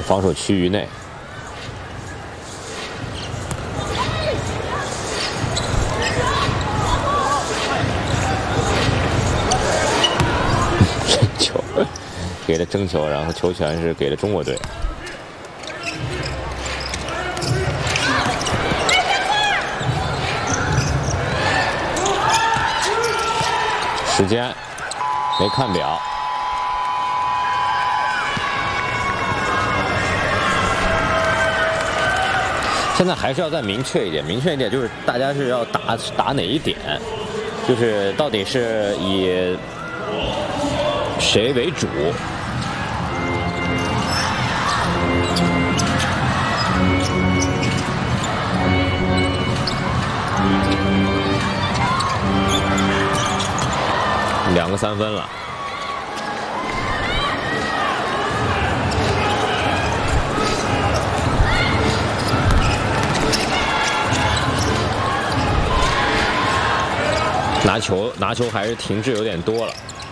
防守区域内。球给了争球，然后球权是给了中国队。时间没看表。 现在还是要再明确一点，就是大家是要打哪一点，就是到底是以谁为主。2个3分了。 拿球还是停滞有点多了。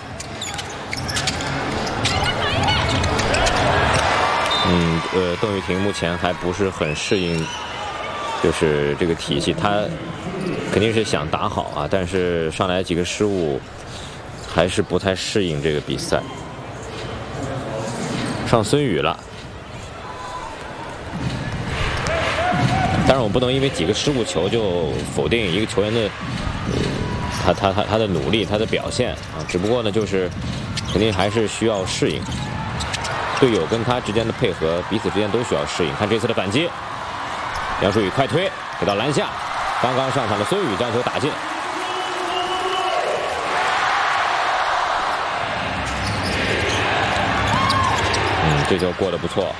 邓玉婷目前还不是很适应，就是这个体系，他肯定是想打好啊，但是上来几个失误，还是不太适应这个比赛。上孙宇了，当然我不能因为几个失误球就否定一个球员的。 他的努力，他的表现啊，只不过呢，就是肯定还是需要适应队友跟他之间的配合，彼此之间都需要适应。看这次的反击，杨舒宇快推给到篮下，刚刚上场的孙宇将球打进。这球过得不错。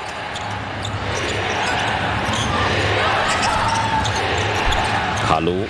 卡卢。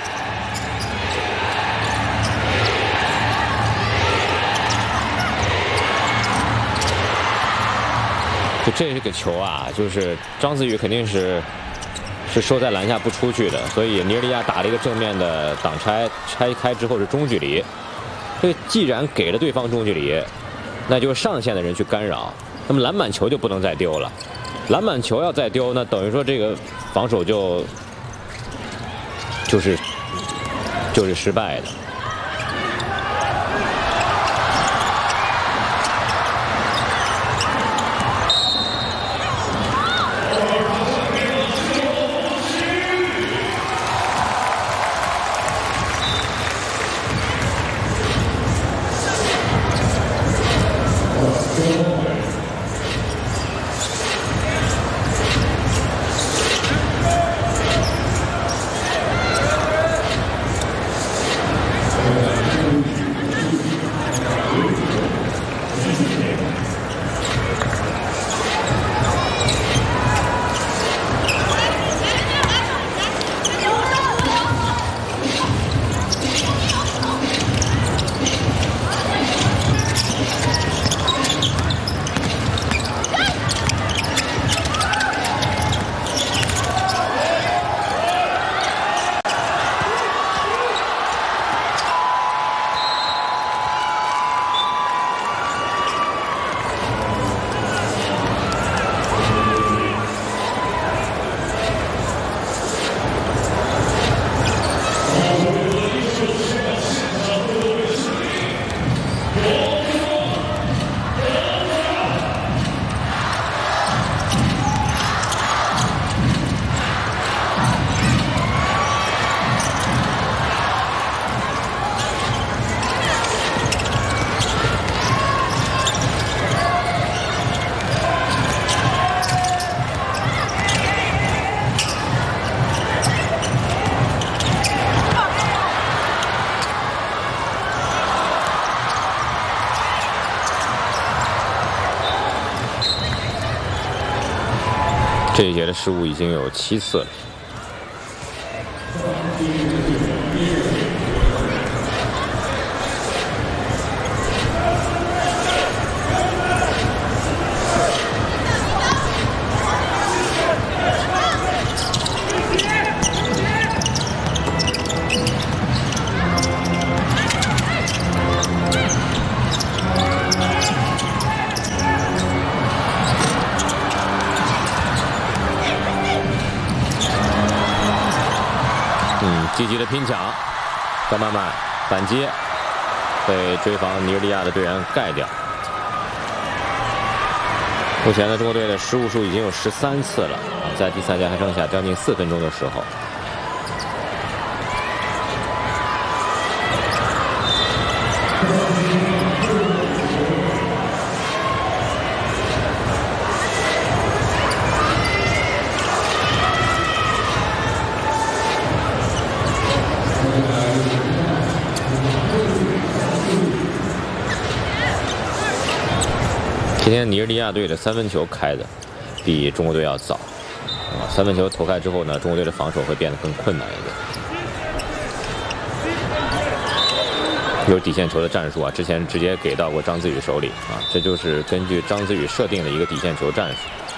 这个球啊，就是张子宇肯定是收在篮下不出去的，所以尼日利亚打了一个正面的挡拆，拆开之后是中距离。这个既然给了对方中距离，那就是上线的人去干扰，那么篮板球就不能再丢了。篮板球要再丢，那等于说这个防守就是失败的。 这一节的失误已经有7次了。 积极的拼抢，张曼曼反击，被追防尼日利亚的队员盖掉。目前呢，中国队的失误数已经有13次了啊，在第3节还剩下将近4分钟的时候。今天尼日利亚队的3分球开的比中国队要早啊，3分球投开之后呢，中国队的防守会变得更困难一点。有底线球的战术啊，之前直接给到过张子宇手里啊，这就是根据张子宇设定的一个底线球战术。